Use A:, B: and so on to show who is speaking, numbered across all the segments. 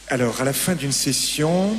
A: Alors, à la fin d'une session,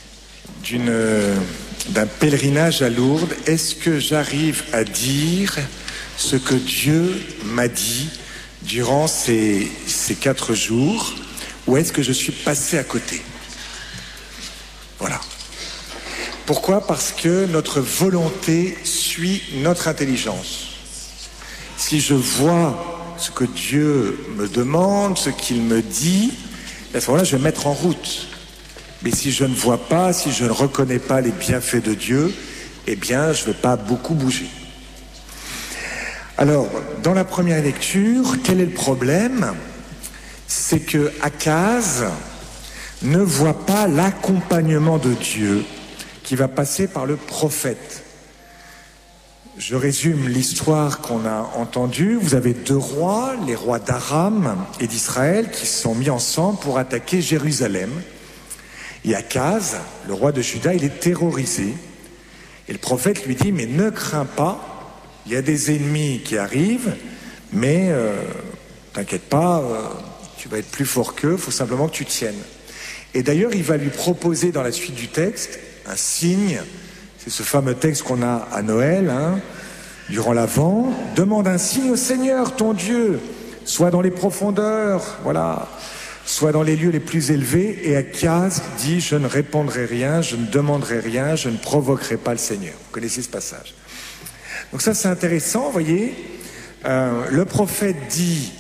A: d'un pèlerinage à Lourdes, est-ce que j'arrive à dire ce que Dieu m'a dit durant ces 4 jours, ou est-ce que je suis passé à côté? Voilà. Pourquoi? Parce que notre volonté suit notre intelligence. Si je vois ce que Dieu me demande, ce qu'il me dit, à ce moment-là, je vais me mettre en route. Mais si je ne vois pas, si je ne reconnais pas les bienfaits de Dieu, eh bien, je ne vais pas beaucoup bouger. Alors, dans la première lecture, quel est le problème? C'est que Akaz ne voit pas l'accompagnement de Dieu qui va passer par le prophète. Je résume l'histoire qu'on a entendue. Vous avez 2 rois, les rois d'Aram et d'Israël, qui se sont mis ensemble pour attaquer Jérusalem. Et Akaz, le roi de Juda, il est terrorisé. Et le prophète lui dit, mais ne crains pas, il y a des ennemis qui arrivent, mais t'inquiète pas, tu vas être plus fort qu'eux, il faut simplement que tu tiennes. Et d'ailleurs, il va lui proposer dans la suite du texte un signe. C'est ce fameux texte qu'on a à Noël, durant l'Avent. Demande un signe au Seigneur, ton Dieu, soit dans les profondeurs, voilà, soit dans les lieux les plus élevés. Et Akaz dit, je ne répondrai rien, je ne demanderai rien, je ne provoquerai pas le Seigneur. Vous connaissez ce passage. Donc ça, c'est intéressant, vous voyez. Le prophète dit,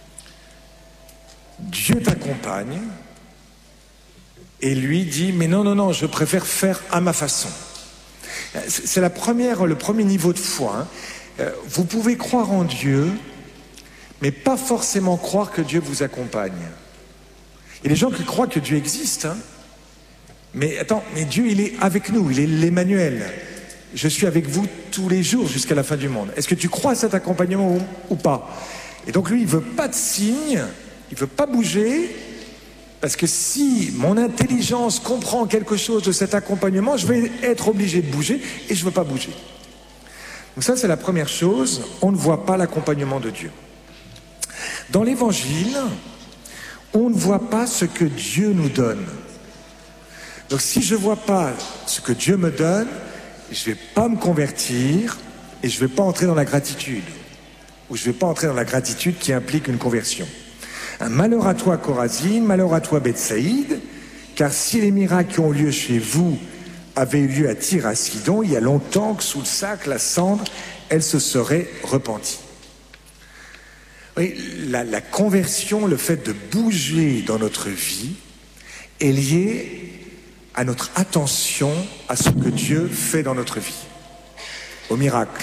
A: Dieu t'accompagne. Et lui dit, mais non, je préfère faire à ma façon. C'est le premier niveau de foi. Vous pouvez croire en Dieu, mais pas forcément croire que Dieu vous accompagne. Il y a des gens qui croient que Dieu existe, mais Dieu, il est avec nous, il est l'Emmanuel. Je suis avec vous tous les jours jusqu'à la fin du monde. Est-ce que tu crois à cet accompagnement ou pas? Et donc lui, il veut pas de signe, il veut pas bouger. Parce que si mon intelligence comprend quelque chose de cet accompagnement, je vais être obligé de bouger et je ne veux pas bouger. Donc ça, c'est la première chose, on ne voit pas l'accompagnement de Dieu. Dans l'Évangile, on ne voit pas ce que Dieu nous donne. Donc si je ne vois pas ce que Dieu me donne, je ne vais pas me convertir et je ne vais pas entrer dans la gratitude. Ou je ne vais pas entrer dans la gratitude qui implique une conversion. Malheur à toi Chorazine, malheur à toi Bethsaïde, car si les miracles qui ont lieu chez vous avaient eu lieu à Tyr, à Sidon, il y a longtemps que sous le sac, la cendre, elle se serait repentie. Oui, la conversion, le fait de bouger dans notre vie, est lié à notre attention à ce que Dieu fait dans notre vie, au miracle.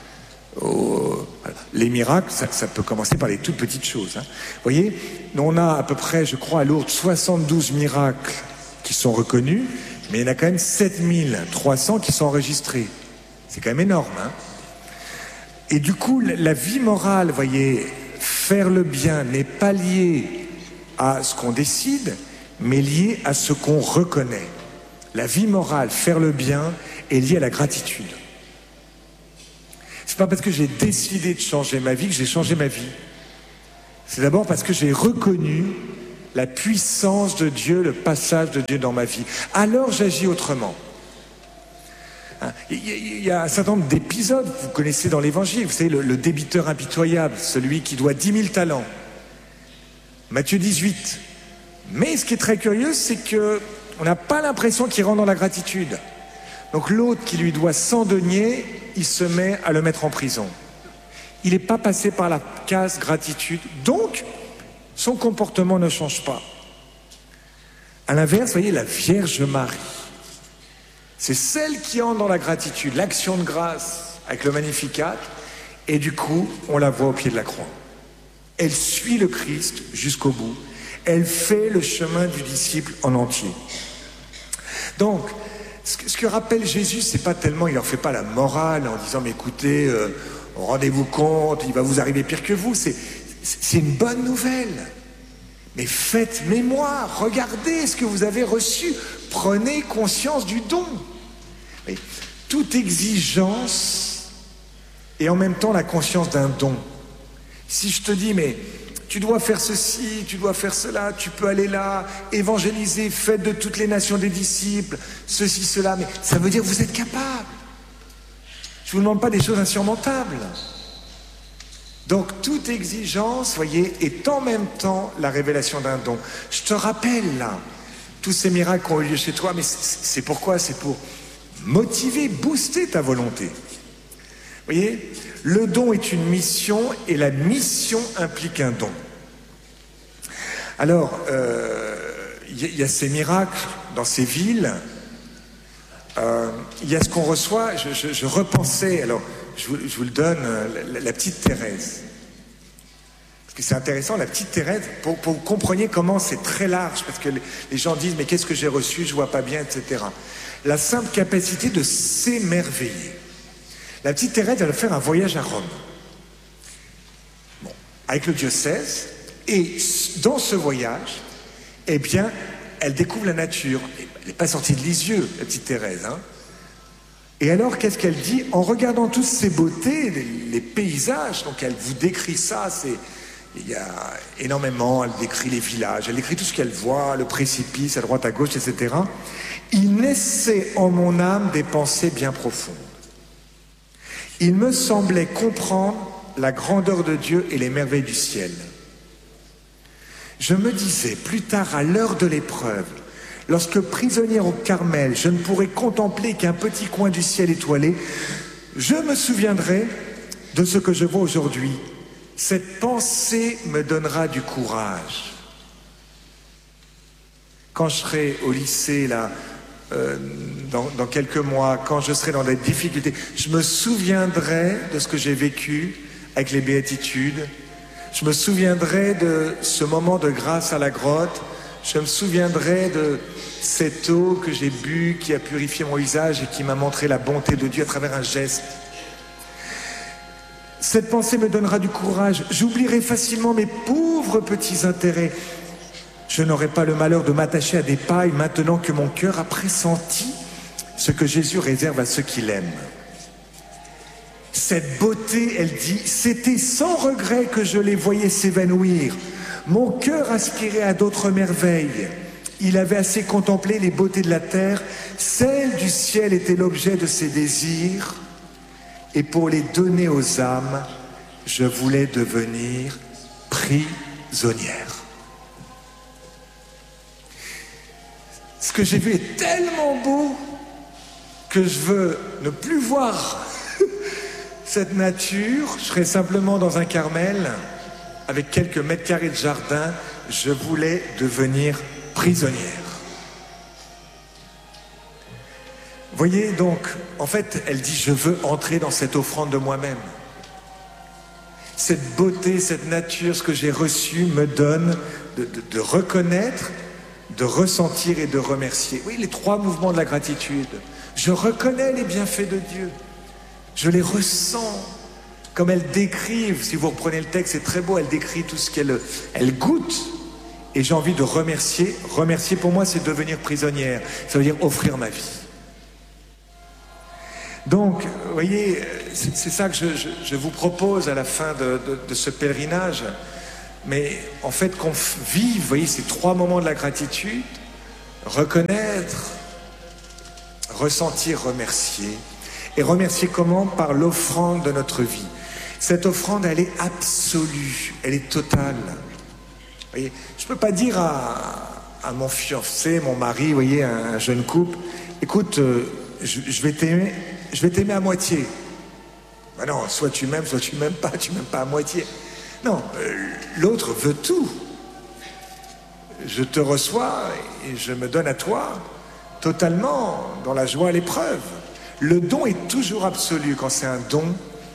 A: Les miracles, ça peut commencer par les toutes petites choses. Vous voyez, on a à peu près, je crois, à Lourdes, 72 miracles qui sont reconnus, mais il y en a quand même 7300 qui sont enregistrés. C'est quand même énorme. Et du coup, la vie morale, vous voyez, faire le bien n'est pas lié à ce qu'on décide, mais lié à ce qu'on reconnaît. La vie morale, faire le bien, est liée à la gratitude. C'est pas parce que j'ai décidé de changer ma vie que j'ai changé ma vie. C'est d'abord parce que j'ai reconnu la puissance de Dieu, le passage de Dieu dans ma vie. Alors j'agis autrement. Il y a un certain nombre d'épisodes, vous connaissez dans l'Évangile, vous savez, le débiteur impitoyable, celui qui doit 10 000 talents. Matthieu 18. Mais ce qui est très curieux, c'est qu'on n'a pas l'impression qu'il rentre dans la gratitude. Donc l'autre qui lui doit 100 deniers, il se met à le mettre en prison. Il n'est pas passé par la case gratitude, donc son comportement ne change pas. À l'inverse, vous voyez, la Vierge Marie, c'est celle qui entre dans la gratitude, l'action de grâce avec le Magnificat, et du coup, on la voit au pied de la croix. Elle suit le Christ jusqu'au bout. Elle fait le chemin du disciple en entier. Donc, ce que rappelle Jésus, c'est pas tellement, il leur fait pas la morale en disant, mais écoutez, rendez-vous compte, il va vous arriver pire que vous. C'est une bonne nouvelle. Mais faites mémoire, regardez ce que vous avez reçu, prenez conscience du don. Mais toute exigence et en même temps la conscience d'un don. Si je te dis, mais tu dois faire ceci, tu dois faire cela, tu peux aller là, évangéliser, faites de toutes les nations des disciples, ceci, cela, mais ça veut dire que vous êtes capable. Je ne vous demande pas des choses insurmontables. Donc toute exigence, voyez, est en même temps la révélation d'un don. Je te rappelle là, tous ces miracles qui ont eu lieu chez toi, mais c'est pourquoi? C'est pour motiver, booster ta volonté. Vous voyez, le don est une mission et la mission implique un don. Alors, il y a ces miracles dans ces villes. Il y a ce qu'on reçoit. Je repensais, alors je vous le donne, la petite Thérèse. Parce que c'est intéressant, la petite Thérèse, pour que vous compreniez comment c'est très large, parce que les gens disent, mais qu'est-ce que j'ai reçu, je vois pas bien, etc. La simple capacité de s'émerveiller. La petite Thérèse, elle va faire un voyage à Rome, bon, avec le diocèse, et dans ce voyage, eh bien, elle découvre la nature. Elle n'est pas sortie de Lisieux, la petite Thérèse, hein. Et alors, qu'est-ce qu'elle dit? En regardant toutes ces beautés, les paysages, donc elle vous décrit ça, il y a énormément, elle décrit les villages, elle décrit tout ce qu'elle voit, le précipice à droite, à gauche, etc. Il naissait en mon âme des pensées bien profondes. Il me semblait comprendre la grandeur de Dieu et les merveilles du ciel. Je me disais, plus tard, à l'heure de l'épreuve, lorsque prisonnière au Carmel, je ne pourrais contempler qu'un petit coin du ciel étoilé, je me souviendrai de ce que je vois aujourd'hui. Cette pensée me donnera du courage. Quand je serai au lycée, là, dans quelques mois, quand je serai dans des difficultés, je me souviendrai de ce que j'ai vécu avec les béatitudes. Je me souviendrai de ce moment de grâce à la grotte. Je me souviendrai de cette eau que j'ai bue, qui a purifié mon visage et qui m'a montré la bonté de Dieu à travers un geste. Cette pensée me donnera du courage. J'oublierai facilement mes pauvres petits intérêts. Je n'aurai pas le malheur de m'attacher à des pailles maintenant que mon cœur a pressenti ce que Jésus réserve à ceux qui l'aiment. Cette beauté, elle dit, c'était sans regret que je les voyais s'évanouir. Mon cœur aspirait à d'autres merveilles. Il avait assez contemplé les beautés de la terre. Celle du ciel était l'objet de ses désirs. Et pour les donner aux âmes, je voulais devenir prisonnière. Ce que j'ai vu est tellement beau que je veux ne plus voir cette nature. Je serai simplement dans un Carmel avec quelques mètres carrés de jardin. Je voulais devenir prisonnière. Vous voyez, donc, en fait, elle dit, je veux entrer dans cette offrande de moi-même. Cette beauté, cette nature, ce que j'ai reçu me donne de reconnaître, de ressentir et de remercier. Oui, les trois mouvements de la gratitude. Je reconnais les bienfaits de Dieu. Je les ressens. Comme elle décrit, si vous reprenez le texte, c'est très beau, elle décrit tout ce qu'elle goûte. Et j'ai envie de remercier. Remercier, pour moi, c'est devenir prisonnière. Ça veut dire offrir ma vie. Donc, vous voyez, c'est ça que je vous propose à la fin de ce pèlerinage. Mais en fait, qu'on vive, vous voyez, ces trois moments de la gratitude, reconnaître, ressentir, remercier. Et remercier comment? Par l'offrande de notre vie. Cette offrande, elle est absolue, elle est totale. Vous voyez, je ne peux pas dire à mon fiancé, mon mari, vous voyez, un jeune couple, écoute, je vais t'aimer à moitié. Ben non, soit tu m'aimes pas à moitié. Non, l'autre veut tout. Je te reçois et je me donne à toi totalement dans la joie à l'épreuve. Le don est toujours absolu quand c'est un don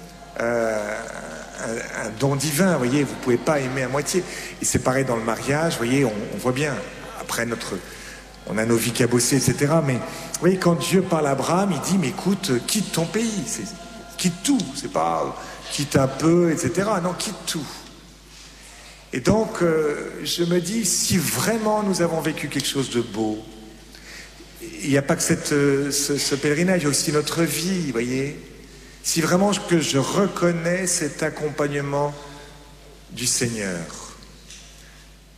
A: divin, vous voyez, vous ne pouvez pas aimer à moitié. Et c'est pareil dans le mariage, vous voyez, on voit bien, après on a nos vies cabossées, etc. Mais vous voyez, quand Dieu parle à Abraham, il dit, mais écoute, quitte ton pays, quitte tout, c'est pas quitte un peu, etc. Non, quitte tout. Et donc, je me dis, si vraiment nous avons vécu quelque chose de beau, il n'y a pas que ce pèlerinage, il y a aussi notre vie, vous voyez. Si vraiment que je reconnais cet accompagnement du Seigneur,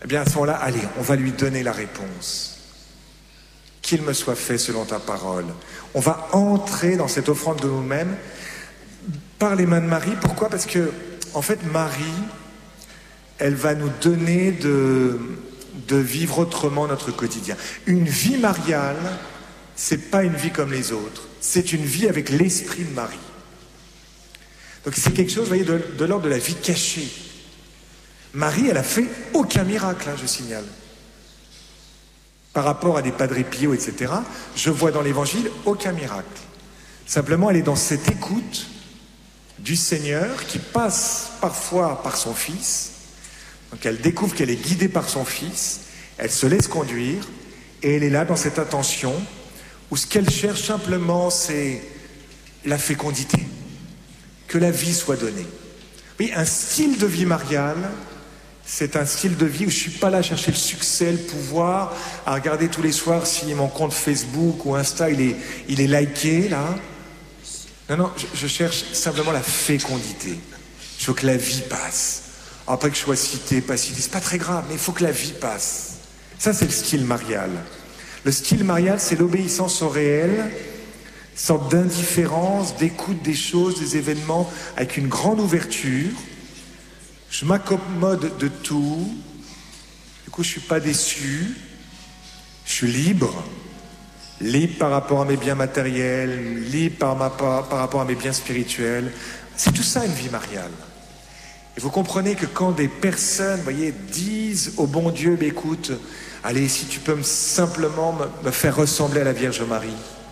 A: Eh bien, à ce moment-là, allez, on va lui donner la réponse. Qu'il me soit fait selon ta parole. On va entrer dans cette offrande de nous-mêmes par les mains de Marie. Pourquoi? Parce que, en fait, Marie, elle va nous donner de vivre autrement notre quotidien. Une vie mariale, c'est pas une vie comme les autres. C'est une vie avec l'esprit de Marie. Donc c'est quelque chose, vous voyez, de l'ordre de la vie cachée. Marie, elle a fait aucun miracle, hein, je signale. Par rapport à des Padre Pio, etc., je vois dans l'Évangile aucun miracle. Simplement, elle est dans cette écoute du Seigneur qui passe parfois par son Fils. Donc elle découvre qu'elle est guidée par son Fils, elle se laisse conduire, et elle est là dans cette attention où ce qu'elle cherche simplement, c'est la fécondité, que la vie soit donnée. Oui, un style de vie mariale, c'est un style de vie où je ne suis pas là à chercher le succès, le pouvoir, à regarder tous les soirs si mon compte Facebook ou Insta, il est liké, là. Non, je cherche simplement la fécondité. Je veux que la vie passe. Après que je sois cité, pas cité, c'est pas très grave, mais il faut que la vie passe. Ça, c'est le style marial. Le style marial, c'est l'obéissance au réel, une sorte d'indifférence, d'écoute des choses, des événements, avec une grande ouverture. Je m'accommode de tout. Du coup, je suis pas déçu. Je suis libre. Libre par rapport à mes biens matériels, libre par rapport à mes biens spirituels. C'est tout ça, une vie mariale. Et vous comprenez que quand des personnes, vous voyez, disent au bon Dieu, bah, écoute, allez, si tu peux simplement me faire ressembler à la Vierge Marie.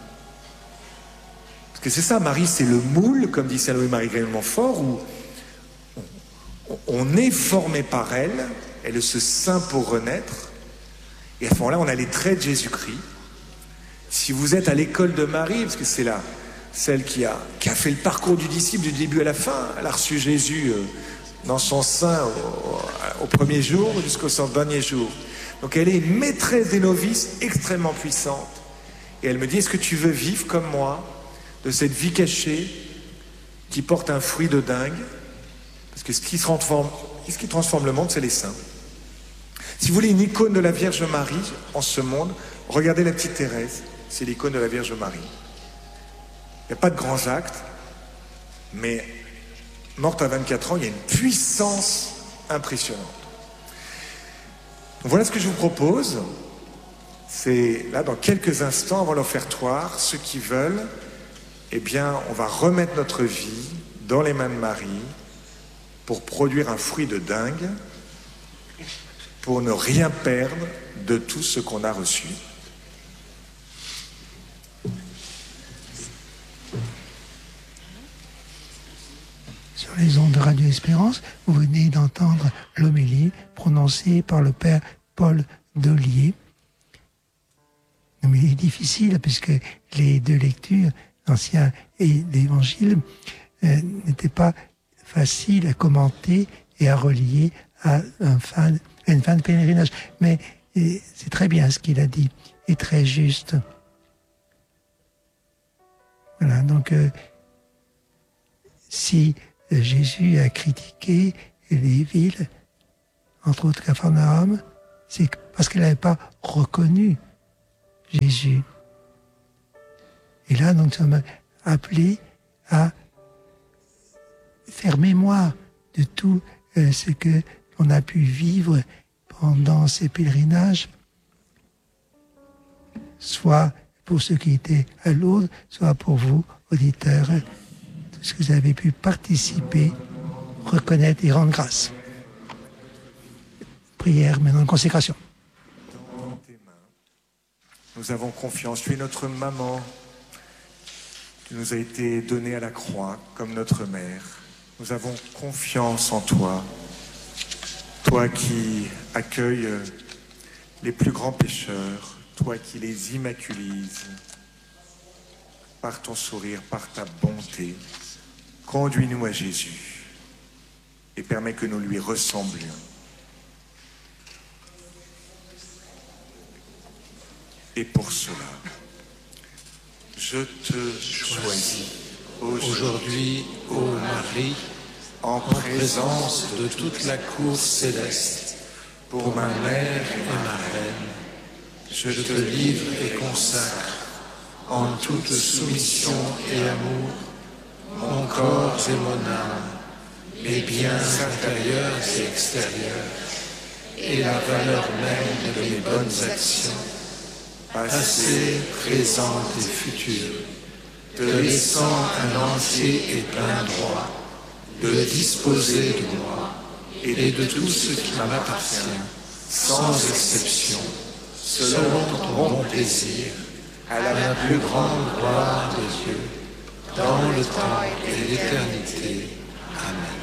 A: Parce que c'est ça, Marie, c'est le moule, comme dit Saint Louis-Marie Grignon de Montfort, où on est formé par elle, elle est ce saint pour renaître, et à ce moment-là, on a les traits de Jésus-Christ. Si vous êtes à l'école de Marie, parce que c'est là, celle qui a fait le parcours du disciple du début à la fin, elle a reçu Jésus dans son sein au premier jour jusqu'au dernier jour. Donc elle est une maîtresse des novices extrêmement puissante. Et elle me dit, est-ce que tu veux vivre comme moi de cette vie cachée qui porte un fruit de dingue? Parce que ce qui transforme le monde, c'est les saints. Si vous voulez une icône de la Vierge Marie en ce monde, regardez la petite Thérèse, c'est l'icône de la Vierge Marie. Il n'y a pas de grands actes, mais morte à 24 ans, il y a une puissance impressionnante. Donc voilà ce que je vous propose. C'est là, dans quelques instants, avant l'offertoire, ceux qui veulent, eh bien, on va remettre notre vie dans les mains de Marie pour produire un fruit de dingue, pour ne rien perdre de tout ce qu'on a reçu.
B: Sur les ondes de Radio Espérance, vous venez d'entendre l'homélie prononcée par le Père Paul Dollier. Une homélie difficile, puisque les deux lectures, l'Ancien et l'Évangile, n'étaient pas faciles à commenter et à relier à une fin de pèlerinage. Mais c'est très bien ce qu'il a dit, et très juste. Voilà, donc si Jésus a critiqué les villes, entre autres Capharnaüm, c'est parce qu'elle n'avait pas reconnu Jésus. Et là, donc, nous sommes appelés à faire mémoire de tout ce que l'on a pu vivre pendant ces pèlerinages, soit pour ceux qui étaient à Lourdes, soit pour vous, auditeurs, tout ce que vous avez pu participer, reconnaître et rendre grâce. Prière maintenant de consécration.
A: Dans tes mains, nous avons confiance. Tu es notre maman. Tu nous as été donnée à la croix comme notre mère. Nous avons confiance en toi. Toi qui accueilles les plus grands pécheurs. Toi qui les immaculises. Par ton sourire, par ta bonté. Conduis-nous à Jésus. Et permets que nous lui ressemblions. Et pour cela, je te choisis
C: aujourd'hui, ô Marie, en présence de toute la cour céleste, pour ma mère et ma reine, je te livre et consacre, en toute soumission et amour, mon corps et mon âme, mes biens intérieurs et extérieurs, et la valeur même de mes bonnes actions, passées, présentes et futures, te laissant un entier et plein droit de disposer de moi et de tout ce qui m'appartient, sans exception, selon ton bon plaisir, à la plus grande gloire de Dieu, dans le temps et l'éternité. Amen.